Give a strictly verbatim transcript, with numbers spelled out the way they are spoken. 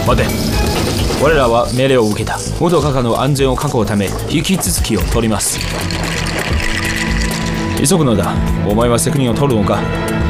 待て。我らは命令を受けた。元カカの安全を確保ため引き続きを取ります。急ぐのだ。お前は責任を取るのか。